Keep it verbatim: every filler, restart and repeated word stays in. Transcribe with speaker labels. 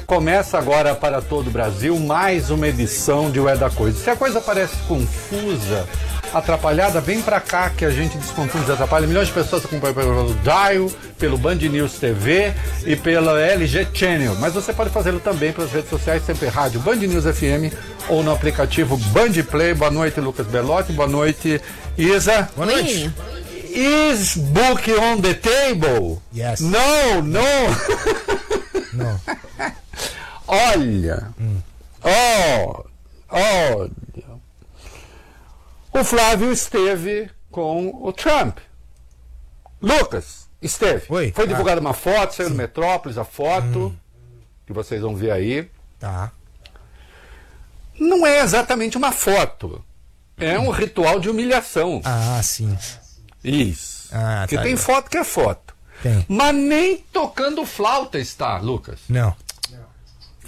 Speaker 1: Começa agora para todo o Brasil mais uma edição de Ué da Coisa. Se a coisa parece confusa, atrapalhada, vem pra cá que a gente desconfunde e atrapalha. Milhões de pessoas acompanham pelo Dial, pelo Band News T V e pela L G Channel. Mas você pode fazê-lo também pelas redes sociais, sempre rádio Band News F M ou no aplicativo Band Play. Boa noite, Lucas Belotti. Boa noite, Isa.
Speaker 2: Boa noite.
Speaker 1: Is book on the table?
Speaker 2: Yes.
Speaker 1: No, no.
Speaker 2: Não.
Speaker 1: Olha, hum. oh, olha, o Flávio esteve com o Trump. Lucas, esteve.
Speaker 2: Oi.
Speaker 1: Foi divulgada
Speaker 2: ah.
Speaker 1: uma foto, saiu
Speaker 2: Sim.
Speaker 1: no Metrópolis, a foto,
Speaker 2: hum.
Speaker 1: que vocês vão ver aí.
Speaker 2: Tá.
Speaker 1: Não é exatamente uma foto, é um ritual de humilhação.
Speaker 2: Ah, sim.
Speaker 1: Isso.
Speaker 2: Ah,
Speaker 1: Porque
Speaker 2: tá
Speaker 1: tem
Speaker 2: aí.
Speaker 1: foto que é foto.
Speaker 2: Tem.
Speaker 1: Mas nem tocando flauta está, Lucas.
Speaker 2: Não.